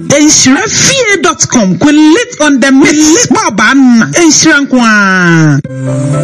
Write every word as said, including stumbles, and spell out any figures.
enhyira fie dot com. Click on the miss baba. Enhyira nkwa.